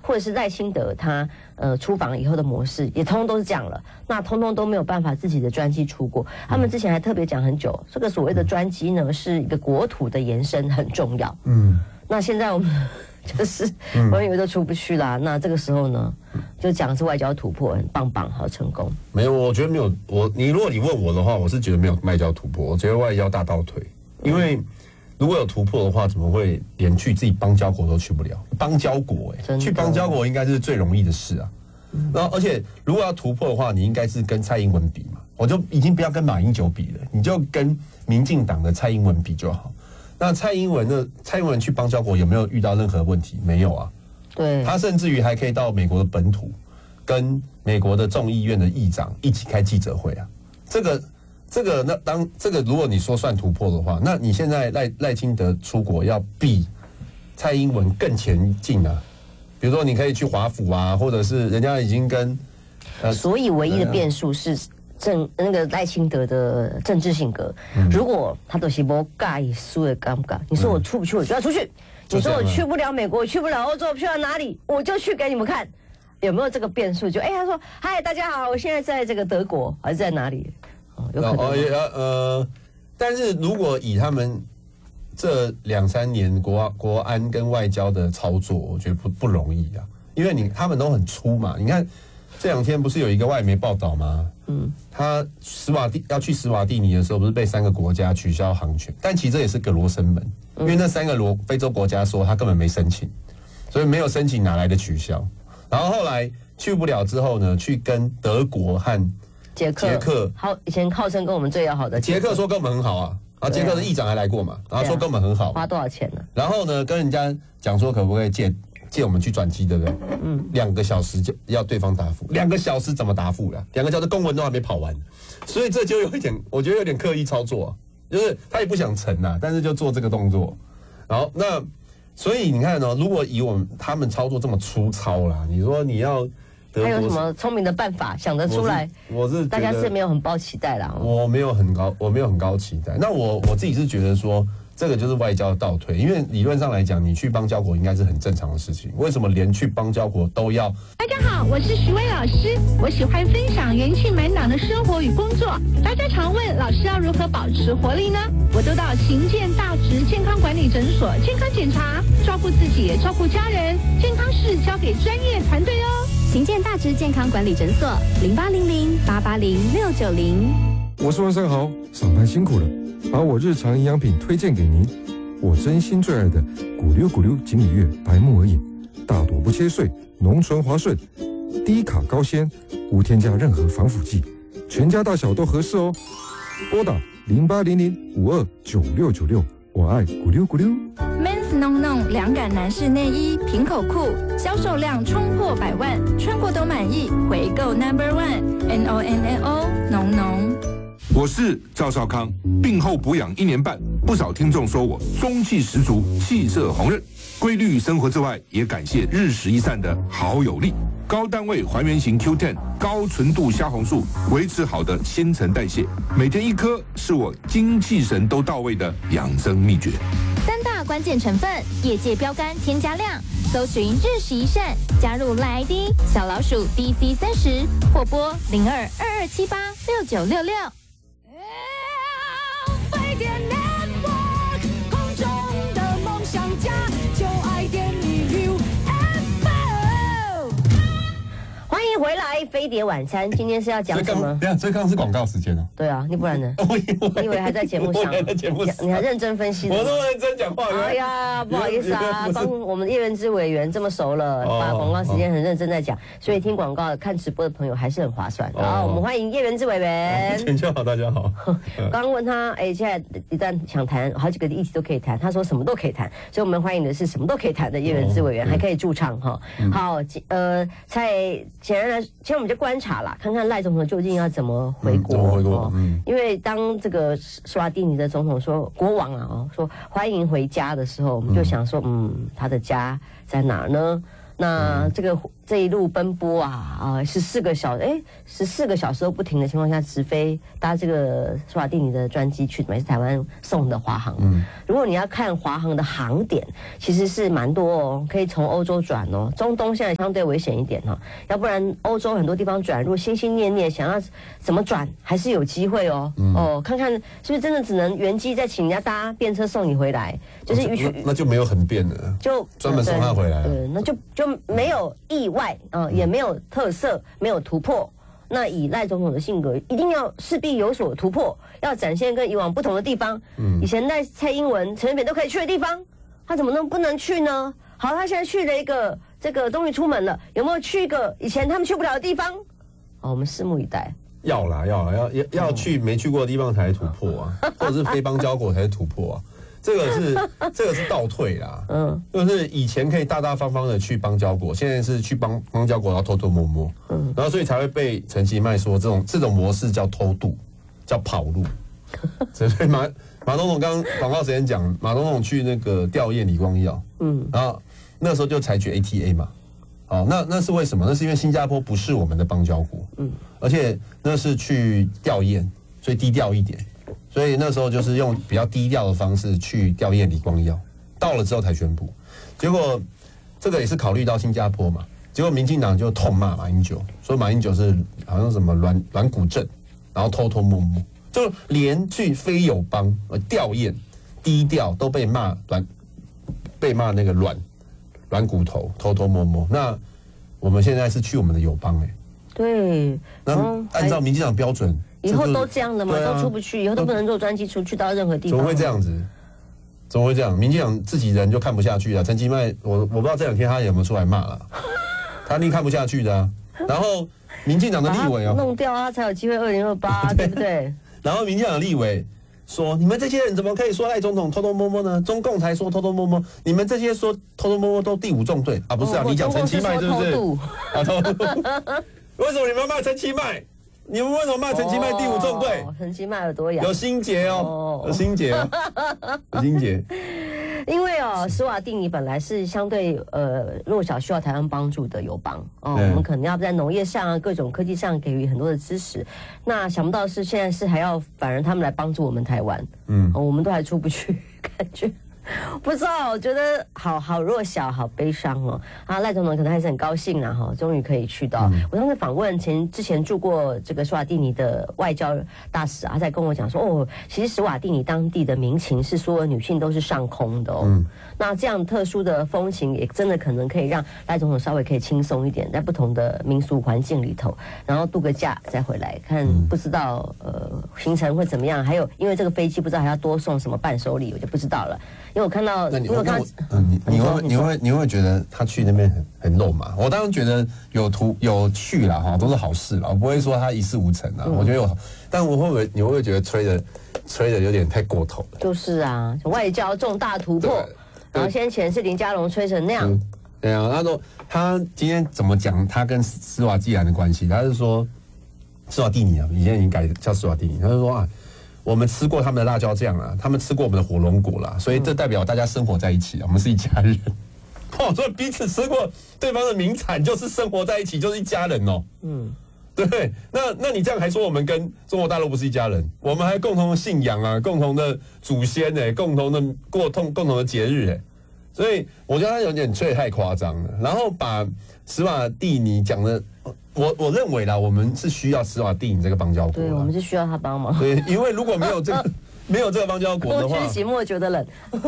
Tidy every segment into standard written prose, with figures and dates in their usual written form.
或者是赖清德他出访以后的模式，也通通都是这样了。那通通都没有办法自己的专机出国。他们之前还特别讲很久，这个所谓的专机呢，是一个国土的延伸，很重要。那现在我们就是我以为都出不去啦。那这个时候呢，就讲是外交突破，很棒棒，好成功。 没有，我觉得没有。如果你问我的话，我是觉得没有外交突破，我觉得外交大倒退。因为如果有突破的话，怎么会连去自己邦交国都去不了？邦交国去邦交国应该是最容易的事啊。然后，而且如果要突破的话，你应该是跟蔡英文比嘛。我就已经不要跟马英九比了，你就跟民进党的蔡英文比就好。那蔡英文去邦交国有没有遇到任何问题？没有啊。 对， 他甚至于还可以到美国的本土，跟美国的众议院的议长一起开记者会啊。如果你说算突破的话，那你现在赖清德出国要比蔡英文更前进啊。比如说你可以去华府啊，或者是人家已经跟所以唯一的变数是那个赖清德的政治性格。如果他都是不介输的尴尬，你说我出不去，我就要出去。你说我去不了美国，我去不了欧洲，去到哪里我就去给你们看。有没有这个变数？就他说嗨，大家好，我现在在这个德国还是在哪里？有可能但是如果以他们这2-3年国安跟外交的操作，我觉得不容易啊，因为他们都很粗嘛。你看这2天不是有一个外媒报道吗？他要去史瓦蒂尼的时候，不是被3个国家取消航权？但其实这也是个罗生门，因为那3个非洲国家说他根本没申请，所以没有申请哪来的取消？然后后来去不了之后呢，去跟德国和捷克， 以前号称跟我们最要好的捷克说跟我们很好啊，捷克的议长还来过嘛，然后说跟我们很好， 花多少钱呢？ 然后呢，跟人家讲说可不可以借我们去转机，对不对？2个小时就要对方答复，2个小时怎么答复了？2个小时公文都还没跑完，所以这就有一点，我觉得有点刻意操作，就是他也不想成啊，但是就做这个动作。然后所以你看如果以他们操作这么粗糙啦，你说你要。 还有什么聪明的办法想得出来？大家是没有很抱期待啦。 我没有很高期待。那我自己是觉得说，这个就是外交的倒退，因为理论上来讲，你去邦交国应该是很正常的事情。为什么连去邦交国都要？ 大家好，我是徐薇老师，我喜欢分享元气满满的生活与工作。大家常问老师要如何保持活力呢？我都到行健大直健康管理诊所健康检查，照顾自己也照顾家人，健康事交给专业团队哦。 行健大直健康管理诊所0800-880-690。 我是万生豪，上班辛苦了，把我日常营养品推荐给您。我真心最爱的谷溜谷溜锦鲤月白木耳饮，大朵不切碎，浓醇滑顺，低卡高纤，无添加任何防腐剂，全家大小都合适哦。拨打0800-529696，我爱谷溜谷溜。 Men's Non Non 凉感男士内衣平口裤，销售量冲破100万，穿过都满意，回购 No.1 NONNO 浓。 我是赵少康，病后补养1年半，不少听众说我中气十足，气色红润。规律生活之外，也感谢日食一善的好有力高单位还原型 Q10 高纯度虾红素，维持好的新陈代谢，每天1颗是我精气神都到位的养生秘诀。 3大关键成分，业界标杆添加量，搜寻日食一善，加入赖 ID 小老鼠 DC30，或拨0222786966。 飞碟 Network， 空中的梦想家，就爱点你 UFO。 欢迎回来，飞碟晚餐。今天是要讲什么？ 这刚刚是广告时间哦。 对啊，你不然呢？你以为还在节目上？你还认真分析？ 我都认真讲话。 哎呀，不好意思啊，帮我们叶元之委员这么熟了，把广告时间很认真在讲，所以听广告、看直播的朋友还是很划算。好，我们欢迎叶元之委员。 大家好，大家好。 刚刚问他，现在一旦想谈好几个议题都可以谈，他说什么都可以谈，所以我们欢迎的是什么都可以谈的叶元之委员，还可以驻唱哈。好，现在我们就观察啦，看看赖总统究竟要怎么回国。因为当这个斯瓦蒂尼的总统说国王啊说欢迎回家的时候，我们就想说，他的家在哪儿呢？那这个这一路奔波14个小时都不停的情况下，直飞搭这个苏瓦蒂尼的专机去，也是台湾送的华航。如果你要看华航的航点，其实是蛮多哦，可以从欧洲转哦，中东现在相对危险一点哦，要不然欧洲很多地方转，如果心心念念想要怎么转，还是有机会哦。看看是不是真的只能原机再请人家搭便车送你回来，就是那就没有很便了， 就专门送他回来。 对，那就没有意外也没有特色，没有突破。那以赖总统的性格，一定要势必有所突破，要展现跟以往不同的地方。以前蔡英文、陈水扁都可以去的地方，他怎么不能去呢？好，他现在去了一个终于出门了，有没有去一个以前他们去不了的地方？我们拭目以待。 要去没去过的地方才突破啊，或者是非邦交国才是突破啊。这个是倒退啦，就是以前可以大大方方的去邦交国，现在是去邦交国然后偷偷摸摸，然后所以才会被陈其迈说这种模式叫偷渡，叫跑路。所以马总统刚广告时间讲，马总统去那个吊唁李光耀，然后那时候就采取 ATA 嘛，那是为什么？那是因为新加坡不是我们的邦交国，而且那是去吊唁，所以低调一点。所以那时候就是用比较低调的方式去吊唁李光耀，到了之后才宣布。结果这个也是考虑到新加坡嘛，结果民进党就痛骂马英九，说马英九是好像什么软骨症，然后偷偷摸摸，就连去非友邦吊唁低调都被骂那个软骨头偷偷摸摸。那我们现在是去我们的友邦对， 那按照民进党标准。 以后都这样的嘛，都出不去，以后都不能坐专机出去到任何地方。 怎么会这样子？怎么会这样？民进党自己人就看不下去了。陈其迈，我不知道这两天他有没有出来骂了，他一定看不下去的啊。然后民进党的立委弄掉他才有机会2028，对不对？ 然后民进党的立委说：“你们这些人怎么可以说赖总统偷偷摸摸呢？中共才说偷偷摸摸，你们这些说偷偷摸摸都第5纵队啊，不是啊？你讲陈其迈是不是？偷渡。为什么你们要骂陈其迈？”你们为什么骂陈其迈第5纵队？ 陈其迈耳朵痒， 有心结哦，有心结。 因为史瓦蒂尼本来是相对弱小，需要台湾帮助的友邦我们可能要在农业上各种科技上给予很多的支持。那想不到是现在是还要反而他们来帮助我们台湾，我们都还出不去，感觉。不知道，我觉得好弱小，好悲伤哦。赖总统可能还是很高兴啦，终于可以去到。我当时访问之前住过这个史瓦蒂尼的外交大使他在跟我讲说，其实史瓦蒂尼当地的民情是所有女性都是上空的那这样特殊的风情也真的可能可以让赖总统稍微可以轻松一点，在不同的民俗环境里头，然后度个假再回来看，不知道行程会怎么样。还有因为这个飞机不知道还要多送什么伴手礼，我就不知道了。因为我看到，你会不会觉得他去那边很肉麻？我当然觉得有去啦都是好事啦，我不会说他一事无成啦。我觉得但你会不会觉得吹的有点太过头了？就是啊，外交重大突破，然后先前是林佳龙吹成那样。对啊，他今天怎么讲他跟斯瓦季兰的关系？他是说斯瓦蒂尼以前已经改叫斯瓦蒂尼，他就说我们吃过他们的辣椒酱啦，他们吃过我们的火龙果啦，所以这代表大家生活在一起，我们是一家人。所以彼此吃过对方的名产，就是生活在一起，就是一家人哦。对，那你这样还说我们跟中国大陆不是一家人？我们还共同的信仰啊，共同的祖先共同的共同的节日所以我觉得他有点吹得太夸张了，然后把史瓦蒂尼讲的。我认为啦，我们是需要史瓦蒂尼这个邦交国，对，我们是需要他帮忙。对，因为如果没有这个邦交国的话，我期末觉得冷，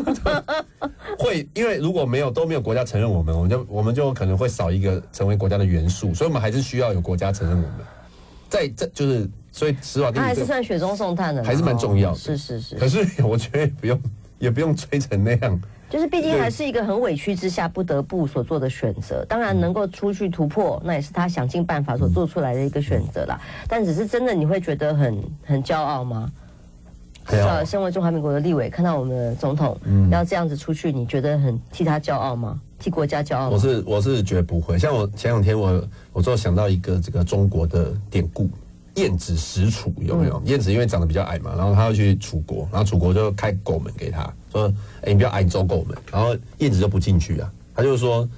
因为如果都没有国家承认我们就可能会少一个成为国家的元素，所以我们还是需要有国家承认我们。就是所以史瓦蒂尼还是算雪中送炭的，还是蛮重要的。是。可是我觉得也不用吹成那样。就是毕竟还是一个很委屈之下不得不所做的选择，当然能够出去突破，那也是他想尽办法所做出来的一个选择啦。但只是真的你会觉得很骄傲吗？至少身为中华民国的立委，看到我们的总统要这样子出去，你觉得很替他骄傲吗？替国家骄傲吗？我是觉得不会。像我前2天我就想到一个这个中国的典故。晏子使楚有没有？晏子因为长得比较矮嘛，然后他要去楚国，然后楚国就开狗门给他，说：“你不要矮，你走狗门。”然后晏子就不进去啊，他就说：“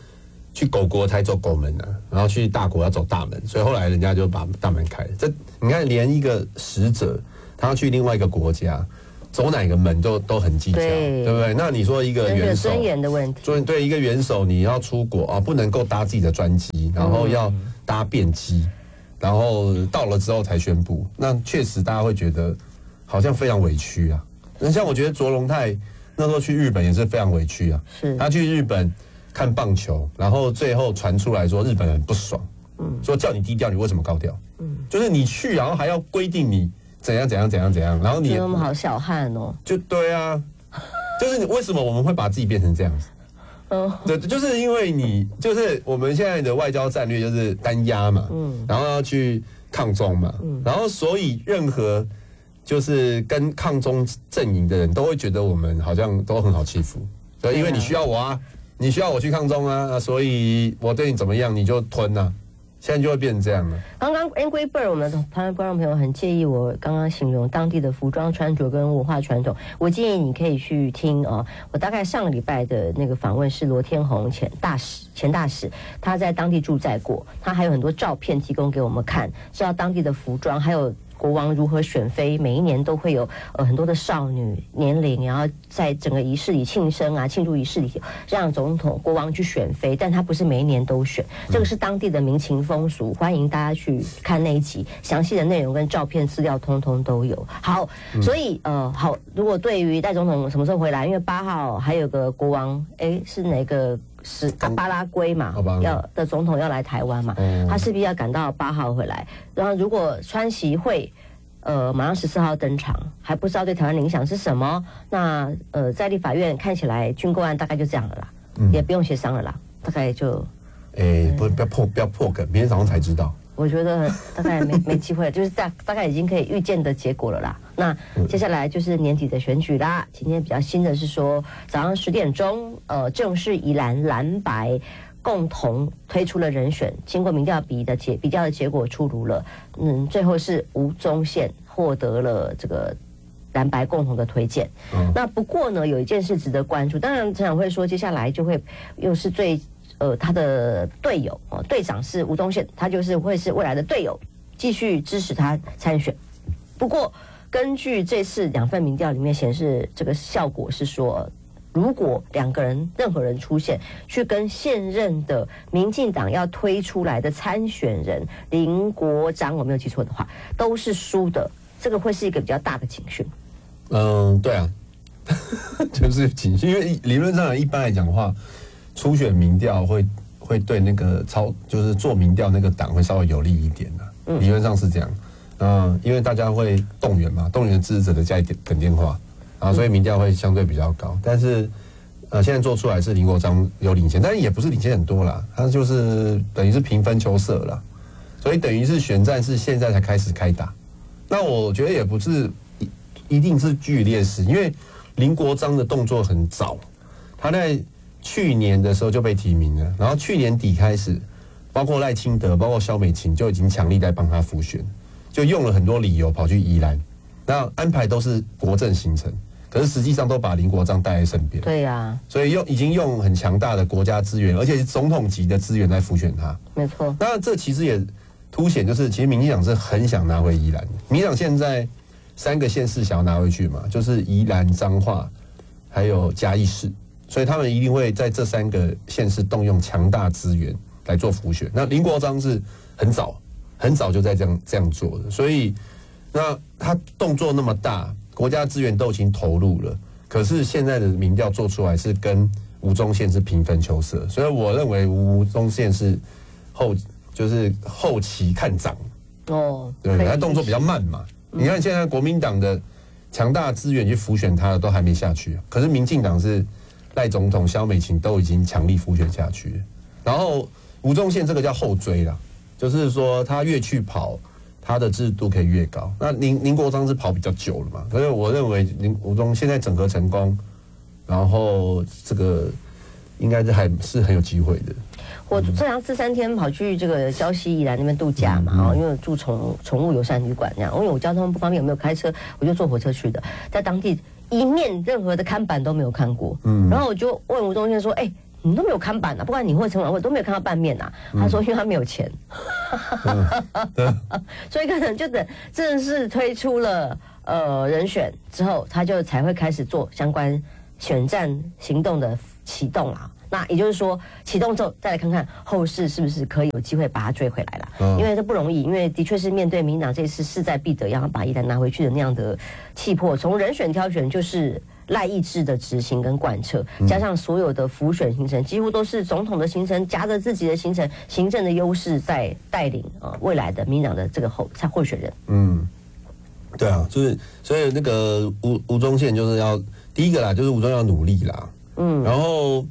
去狗国才走狗门啊，然后去大国要走大门，所以后来人家就把大门开了。这你看，连一个使者他要去另外一个国家，走哪个门都很计较，对不对？那你说一个元首尊严的问题， 对一个元首你要出国啊，不能够搭自己的专机，然后要搭便机，然后到了之后才宣布，那确实大家会觉得好像非常委屈啊。那像我觉得卓荣泰那时候去日本也是非常委屈啊， 是他去日本看棒球，然后最后传出来说日本人不爽，说叫你低调，你为什么高调？就是你去，然后还要规定你怎样，然后你我们好小汉哦， 就对啊，就是你为什么我们会把自己变成这样子？对，就是因为你就是我们现在的外交战略就是单压嘛，然后要去抗中嘛，然后所以任何就是跟抗中阵营的人都会觉得我们好像都很好欺负，对，因为你需要我啊。你需要我去抗中啊，所以我对你怎么样你就吞啊，现在就会变成这样了。 刚刚 Angry Bird 我们的观众朋友很介意我刚刚形容当地的服装穿着跟文化传统，我建议你可以去听我大概上个礼拜的那个访问是罗天宏前大使，他在当地驻在过，他还有很多照片提供给我们看，知道当地的服装还有国王如何选妃，每一年都会有很多的少女年龄，然后在整个仪式里庆生啊，庆祝仪式里让总统国王去选妃，但他不是每一年都选，这个是当地的民情风俗，欢迎大家去看那一集，详细的内容跟照片资料通通都有。好，所以好，如果对于戴总统什么时候回来，因为8号还有个国王，是哪个？是巴拉圭嘛，的总统要来台湾嘛，他势必要赶到8号回来。然后如果川习会马上14号登场，还不知道对台湾的影响是什么。那在立法院看起来军购案大概就这样了啦，也不用协商了啦，大概就不要破梗，明天早上才知道。 我觉得大概没机会了，就是大概已经可以预见的结果了啦。那接下来就是年底的选举啦。今天比较新的是说，早上10点钟，正式宜兰蓝白共同推出了人选，经过民调比较的结果出炉了。最后是吴宗宪获得了这个蓝白共同的推荐。那不过呢，有一件事值得关注，当然陈长会说，接下来就会又是他的队友队长是吴宗宪，他就是会是未来的队友，继续支持他参选。不过，根据这次2份民调里面显示，这个效果是说，如果任何人出现，去跟现任的民进党要推出来的参选人林国章，我没有记错的话，都是输的，这个会是一个比较大的警讯。 对啊，就是警讯，因为理论上一般来讲的话。初选民调会对那个就是做民调那个党会稍微有利一点的，理论上是这样。因为大家会动员嘛，动员支持者的加一等电话，所以民调会相对比较高。但是现在做出来是林国章有领先，但是也不是领先很多啦，他就是等于是平分秋色啦，所以等于是选战是现在才开始开打。那我觉得也不是一定是据劣势，因为林国章的动作很早，他在去年的时候就被提名了，然后去年底开始，包括赖清德、包括萧美琴就已经强力在帮他辅选，就用了很多理由跑去宜兰，那安排都是国政行程，可是实际上都把林国章带在身边。 对呀， 所以已经用很强大的国家资源，而且是总统级的资源来辅选他。 没错。 那这其实也凸显，就是其实民进党是很想拿回宜兰。民进党现在3个县市想要拿回去嘛，就是宜兰、彰化，还有嘉义市。所以他们一定会在这3个县市动用强大资源来做辅选。那林国章是很早就在这样做的，所以那他动作那么大，国家资源都已经投入了，可是现在的民调做出来是跟吴宗宪是平分秋色，所以我认为吴宗宪是后期看涨对，他动作比较慢嘛。你看现在国民党的强大资源去辅选他的都还没下去，可是民进党是。赖总统、萧美琴都已经强力辅选下去了，然后吴宗宪这个叫后追啦，就是说他越去跑，他的制度可以越高。那林国章是跑比较久了嘛，所以我认为吴宗现在整合成功，然后这个应该是还是很有机会的。 我这3天跑去这个礁溪宜兰那边度假嘛，因为住宠物友善旅馆那样，因为我交通不方便，我没有开车，我就坐火车去的，在当地。一面任何的看板都没有看过，然后我就问吴宗宪说：“ 你都没有看板啊，不管你会成晚会都没有看到拌面啊。他说因为他没有钱，所以可能就等正式推出了人选之后，他就才会开始做相关选战行动的启动啦。那也就是说，启动之后再来看看后市是不是可以有机会把它追回来啦。因为这不容易，因为的确是面对民进党这次势在必得，要把宜兰拿回去的那样的气魄。从人选挑选就是赖意志的执行跟贯彻，加上所有的辅选行程，几乎都是总统的行程夹着自己的行程，行政的优势在带领未来的民进党的这个候选人。 对啊，就是所以那个吴宗宪就是要第一个啦，就是吴宗要努力啦。然后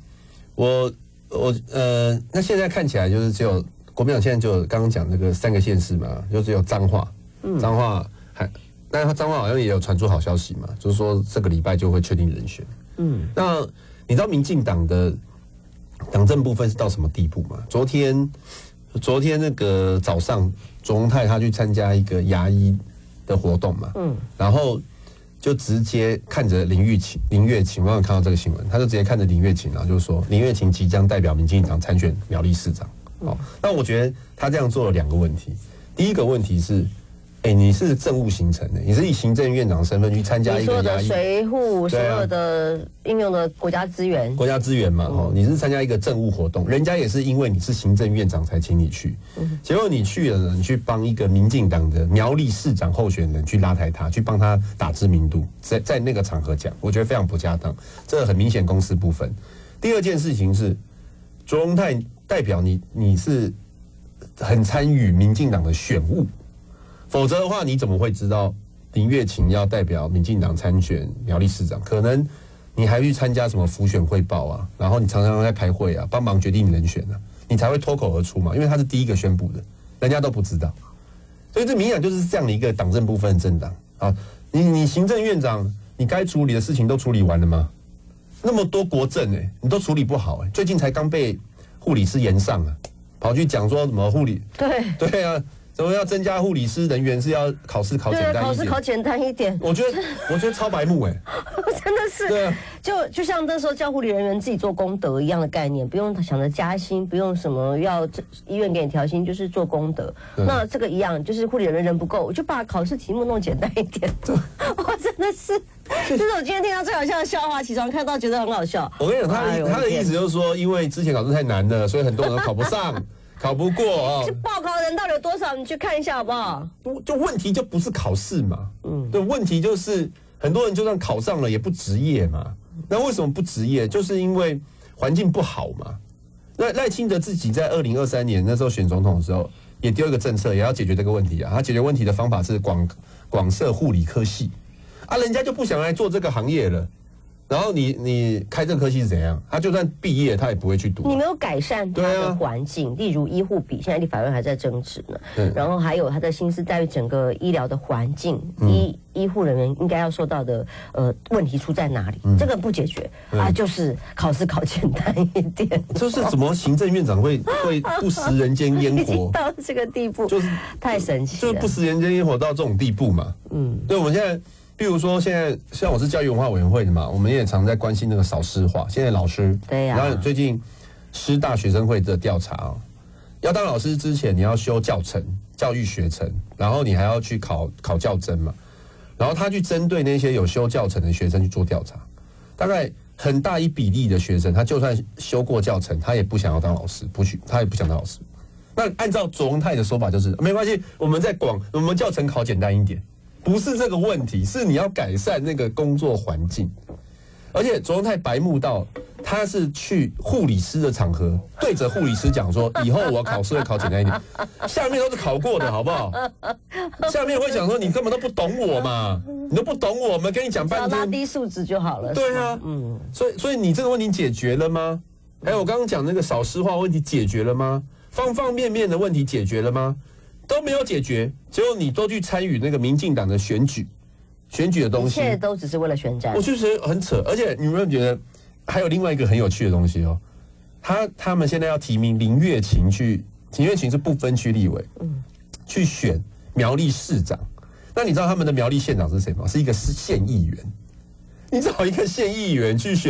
那现在看起来就是只有国民党现在就刚刚讲那个3个县市嘛，就只有彰化，但是彰化好像也有传出好消息嘛，就是说这个礼拜就会确定人选。那你知道民进党的党政部分是到什么地步吗？昨天那个早上，卓荣泰他去参加一个牙医的活动嘛，然后就直接看着林月琴，我有看到这个新闻，他就直接看着林月琴，然后就说林月琴即将代表民进党参选苗栗市长。那我觉得他这样做了2个问题，第一个问题是，你是政务行程的，你是以行政院长身份去参加一个所有的水户，所有的运用的国家资源嘛，你是参加一个政务活动，人家也是因为你是行政院长才请你去，结果你去了呢，你去帮一个民进党的苗栗市长候选人去拉抬他，去帮他打知名度，在那个场合讲，我觉得非常不恰当，这很明显公私不分。第二件事情是，卓荣泰代表你是很参与民进党的选务。否则的话，你怎么会知道林月琴要代表民进党参选苗栗市长？可能你还去参加什么辅选汇报啊，然后你常常在开会啊，帮忙决定人选啊，你才会脱口而出嘛。因为他是第一个宣布的，人家都不知道。所以这民进党就是这样的一个党政部分的政党啊。你行政院长，你该处理的事情都处理完了吗？那么多国政你都处理不好最近才刚被护理师延上啊，跑去讲说什么护理对啊。怎么要增加护理师人员是要考试考简单一点？ 考试考简单一点。我觉得超白目真的是。对啊，就像那时候叫护理人员自己做功德一样的概念，不用想着加薪，不用什么要医院给你调薪，就是做功德。那这个一样，就是护理人不够，我就把考试题目弄简单一点。我真的是，这是我今天听到最好笑的笑话，起床看到觉得很好笑。 我跟你讲，他的意思就是说，因为之前考试太难了，所以很多人都考不上。考不过这报考人到底有多少？你去看一下好不好？ 就问题就不是考试嘛，对，问题就是很多人就算考上了也不职业嘛。那为什么不职业？就是因为环境不好嘛。那赖清德自己在2023年那时候选总统的时候，也丢一个政策，也要解决这个问题啊。他解决问题的方法是广设护理科系啊，人家就不想来做这个行业了。然后你开这个科系是怎样？他就算毕业，他也不会去读。 你没有改善他的环境，例如医护比，现在立法院还在争执呢。然后还有他的薪资待遇，整个医疗的环境，医护人员应该要受到的问题出在哪里？这个不解决就是考试考简单一点。 就是怎么行政院长会不食人间烟火， 已经到这个地步，就是太神奇了， 就是不食人间烟火到这种地步嘛。对，我们现在。比如说，现在像我是教育文化委员会的嘛，我们也常在关心那个少师化。现在老师， 对呀， 然后最近师大学生会的调查要当老师之前你要修教程、教育学程，然后你还要去考教甄嘛。然后他去针对那些有修教程的学生去做调查，大概很大一比例的学生，他就算修过教程，他也不想要当老师，他也不想当老师。那按照卓荣泰的说法，就是没关系，我们教程考简单一点。不是这个问题，是你要改善那个工作环境。而且卓荣泰白目到，他是去护理师的场合，对着护理师讲说，以后我考试会考简单一点。下面都是考过的，好不好？下面会讲说，你根本都不懂我嘛，你都不懂我们，跟你讲半天， 只要拉低素质就好了。 对啊，所以你这个问题解决了吗？还有我刚刚讲那个少师化问题解决了吗？方方面面的问题解决了吗？都没有解决，结果你都去参与那个民进党的选举的东西， 一切都只是为了选战。 我就觉得很扯，而且你有没有觉得还有另外一个很有趣的东西他们现在要提名林月琴是不分区立委，去选苗栗市长。那你知道他们的苗栗县长是谁吗？是一个县议员。你找一个县议员去选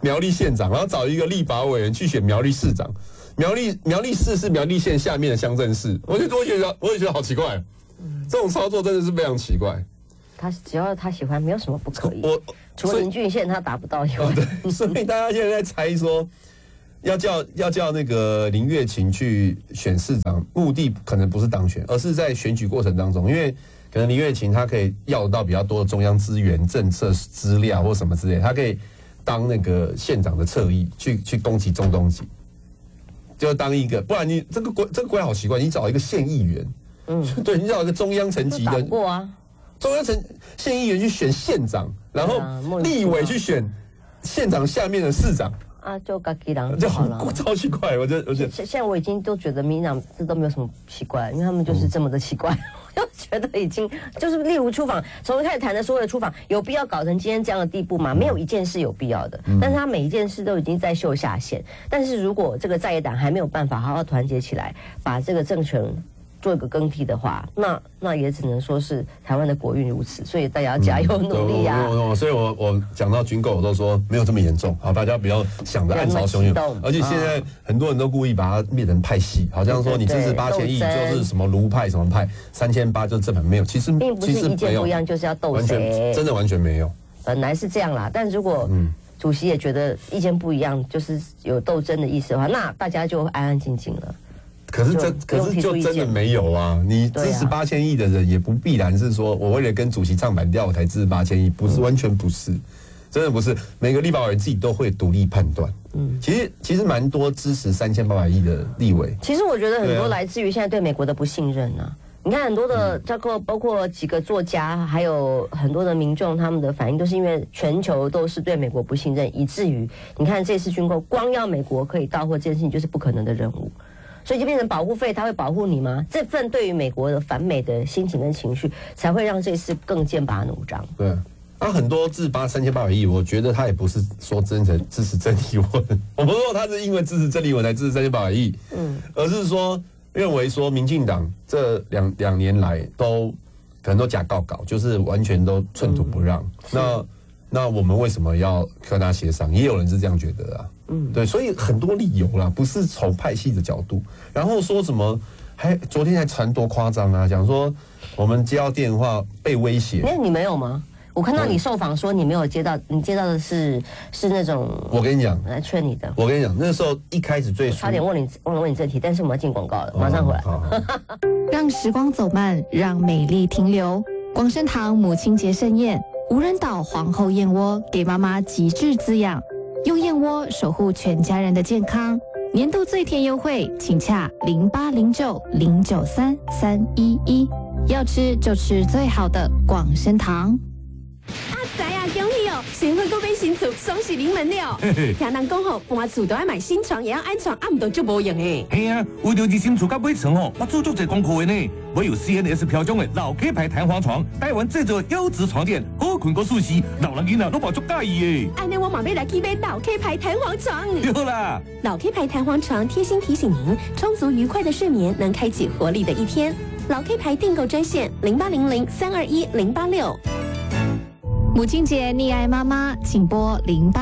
苗栗县长，然后找一个立法委员去选苗栗市长。苗栗市是苗栗县下面的乡镇市，我也觉得好奇怪，这种操作真的是非常奇怪。 他只要他喜欢，没有什么不可以。除了林俊宪他达不到以外， 对，所以大家现在在猜说，要叫那个林月琴去选市长，目的可能不是当选，而是在选举过程当中，因为可能林月琴她可以要得到比较多的中央资源、政策资料或什么之类，她可以当那个县长的侧翼去攻击中东籍。就当一个，不然你这个国家好奇怪，你找一个县议员，对，你找一个中央层级的， 过啊， 中央县议员去选县长，然后立委去选县长下面的市长啊，就自己人就好了， 超奇怪，我觉得现在我已经都觉得民进党这都没有什么奇怪，因为他们就是这么的奇怪。我觉得已经就是例如出访，从一开始谈的所有的出访，有必要搞成今天这样的地步吗？没有一件事有必要的，但是他每一件事都已经在秀下限。但是如果这个在野党还没有办法好好团结起来，把这个政权做一个更替的话，那也只能说是台湾的国运如此，所以大家要加油努力啊！ 所以我讲到军购，我都说没有这么严重，好，大家不要想着暗潮汹涌。而且现在很多人都故意把它变成派系，好像说你支持8000亿就是什么卢派什么派，3800就是正反没有，其实并不是意见不一样就是要斗谁， 真的完全没有。 本来是这样啦，但如果主席也觉得意见不一样，就是有斗争的意思的话，那大家就安安静静了。 可是就真的没有啊！你支持8000亿的人，也不必然是说我为了跟主席唱反调我才支持8000亿，不是，完全不是，真的不是。每个立法委员自己都会独立判断。其实蛮多支持3800亿的立委。 其实我觉得很多来自于现在对美国的不信任啊。你看很多的，包括几个作家，还有很多的民众，他们的反应都是因为全球都是对美国不信任，以至于你看这次军购，光要美国可以到货这件事情就是不可能的任务。所以就变成保护费，他会保护你吗？这份对于美国的反美的心情跟情绪，才会让这次更剑拔弩张。 对，很多支持3800亿，我觉得他也不是说真的支持郑丽文，我不是说他是因为支持郑丽文才支持3800亿，而是说认为说民进党这两年来都可能都假告搞，就是完全都寸土不让。那我们为什么要跟他协商？也有人是这样觉得啊。对，所以很多理由啦，不是从派系的角度。然后说什么，昨天还传多夸张啊，讲说我们接到电话被威胁。 你没有吗？我看到你受访说你没有接到，你接到的是那种。 我跟你讲， 来劝你的。 我跟你讲，那时候一开始最初差点忘了问你这题，但是我们要进广告了，马上回来。 让时光走慢，让美丽停留。广生堂母亲节盛宴，无人岛皇后燕窝给妈妈极致滋养。用燕窝守护全家人的健康，年度最甜优惠，请洽0809093311。要吃就吃最好的广生堂。 知啊，恭喜哦！新婚购买新厝，双喜临门了。听人讲吼，搬厝都要买新床，也要安床，唔到就无用诶。 系啊，为了你新厝甲买床吼，我做足侪功课的呢。我有 CNS 标准的老 K 牌弹簧床，台湾制作优质床垫，好困过舒适，老人囡仔都无足介意诶。 安尼我马上来去买老 K 牌弹簧床。 对啦， 老 K 牌弹簧床贴心提醒您，充足愉快的睡眠能开启活力的一天。老 K 牌订购专线0800-321-086。 母亲节溺爱妈妈，请拨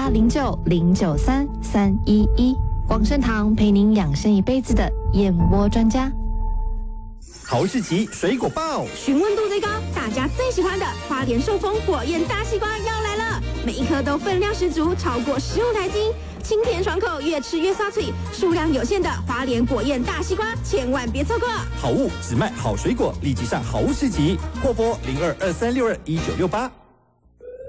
0809093311。广生堂陪您养生一辈子的燕窝专家。 好市集水果报， 询问度最高，大家最喜欢的花莲寿丰果宴大西瓜要来了，每一颗都分量十足，超过15台斤，清甜爽口，越吃越酥脆。数量有限的花莲果宴大西瓜，千万别错过。 好物只卖好水果，立即上好物市集，或拨0223621968。